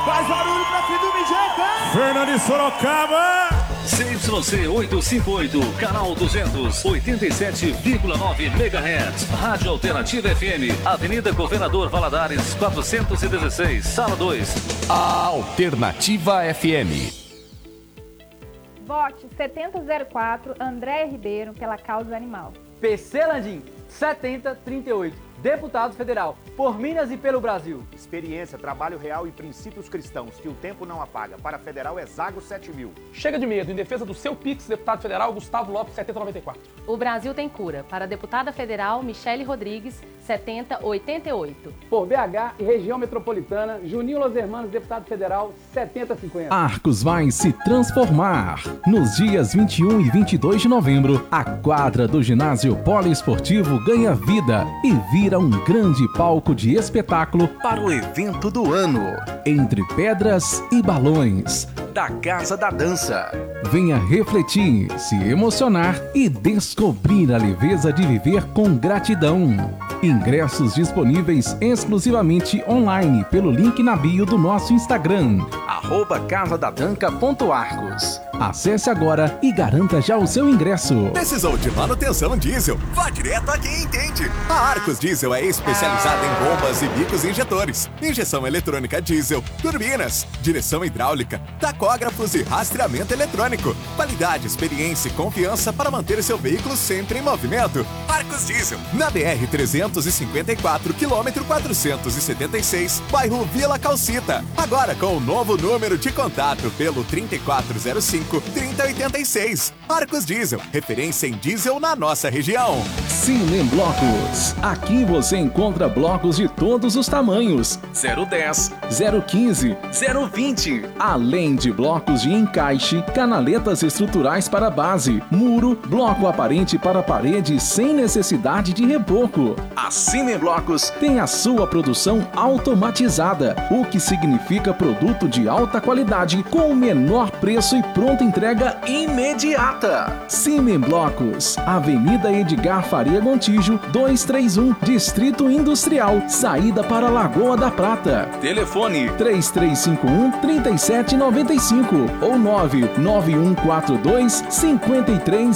Faz barulho pra fim do Mijeca! Fernando de Sorocaba! CYC 858, canal 200, 87,9 MHz. Rádio Alternativa FM, Avenida Governador Valadares, 416, Sala 2. A Alternativa FM. Vote 7004, André Ribeiro, pela causa animal. PC Landim, 7038. Deputado Federal, por Minas e pelo Brasil. Experiência, trabalho real e princípios cristãos, que o tempo não apaga. Para Federal é Zago 7000. Chega de medo, em defesa do seu Pix, deputado federal Gustavo Lopes, 7094. O Brasil tem cura. Para a deputada federal Michele Rodrigues, 7088. Por BH e região metropolitana, Juninho Los Hermanos, deputado federal, 7050. Arcos vai se transformar. Nos dias 21 e 22 de novembro, a quadra do ginásio poliesportivo ganha vida e vira um grande palco de espetáculo para o evento do ano. Entre pedras e balões, da Casa da Dança. Venha refletir, se emocionar e descobrir a leveza de viver com gratidão. Ingressos disponíveis exclusivamente online pelo link na bio do nosso Instagram, @casadadanca.arcos. Acesse agora e garanta já o seu ingresso. Precisou de manutenção diesel? Vá direto a quem entende. A Arcos Diesel é especializada em bombas e bicos injetores, injeção eletrônica diesel, turbinas, direção hidráulica, tacógrafos e rastreamento eletrônico. Qualidade, experiência e confiança para manter seu veículo sempre em movimento. Arcos Diesel, na BR-354, quilômetro 476, bairro Vila Calcita. Agora com o novo número de contato pelo 3405-3086. Arcos Diesel, referência em diesel na nossa região. Cine Blocos. Aqui você encontra blocos de todos os tamanhos. 010, 015, 020. Além de blocos de encaixe, canaletas estruturais para base, muro, bloco aparente para parede sem necessidade de reboco. A Cine Blocos tem a sua produção automatizada, o que significa produto de alta qualidade com o menor preço e pronta entrega imediata. Cine Blocos, Avenida Edgar Faria Gontijo, 231, Distrito Industrial, saída para Lagoa da Prata. Telefone 3351-3795 ou 99142-53